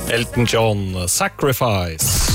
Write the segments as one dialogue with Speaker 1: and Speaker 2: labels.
Speaker 1: Elton John, Sacrifice.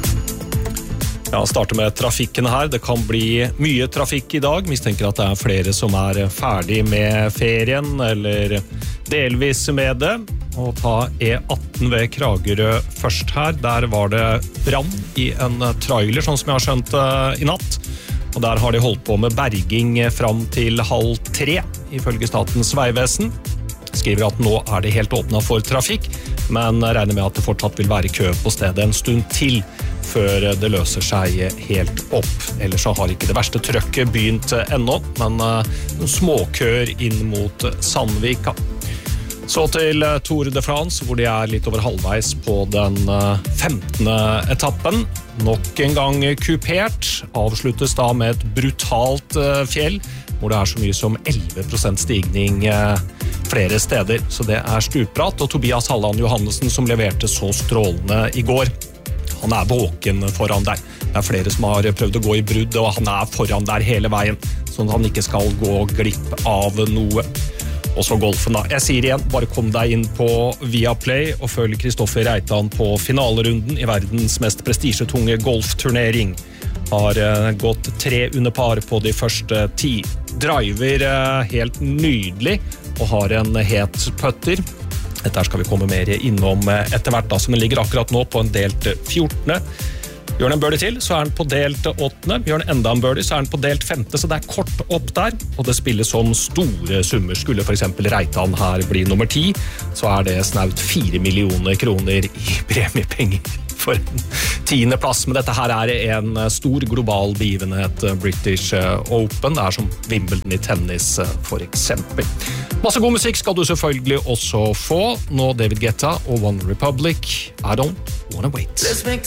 Speaker 1: Ja, starter med trafikken her. Det kan bli mye trafikk I dag. Mistenker at det flere som ferdig med ferien, eller delvis med det. Og ta E18 ved Kragerø først her. Der var det brann I en trailer, sånn som jeg har skjønt I natt. Og der har de holdt på med berging fram til 2:30, ifølge Statens vegvesen. Skriver at nå det helt åpnet for trafikk, men regner med at det fortsatt vil være kø på stedet en stund til, før det løser seg helt opp. Ellers så har ikke det verste trøkket begynt ennå, men noen småkøer inn mot Sandvika. Så til Tour de France, hvor de litt over halvveis på den 15. etappen. Nok en gang kupert, avsluttes da med et brutalt fjell, hvor det så mye som 11% stigning flere steder, så det stupbratt. Og Tobias Halland Johannessen som leverte så strålende I går, han våken foran der. Det flere som har prøvd å gå I brudd, og han foran der hele veien, sånn at han ikke skal gå glipp av noe. Og så golfen da. Jeg sier igjen, bare kom deg inn på Viaplay og følg Kristoffer Reitan på finalerunden I verdens mest prestisjetunge golfturnering. Har gått 3 under par på de første 10. Driver helt nydelig og har en het putter. Dette skal vi komme mer innom etter hvert da, som den ligger akkurat nå på en delt 14. Gjør han en birdie til, så han på delt 8. Gjør han enda en birdie, så han på delt 5. Så det kort opp der, og det spilles som store summer. Skulle for eksempel Reitan her bli nummer 10, så det snaut 4 millioner kroner I premiepenger for en 10. plass. Men dette her en stor global begivenhet, British Open. Det som Wimbledon I tennis, for eksempel. Masse god musikk skal du selvfølgelig også få. Nå David Guetta og One Republic. I don't wanna wait.